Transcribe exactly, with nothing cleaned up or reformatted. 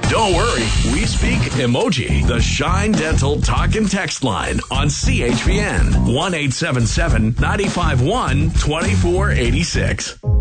Don't worry, we speak emoji. The Shine Dental Talk and Text line on C H V N one eight seven seven, nine five one, two four eight six.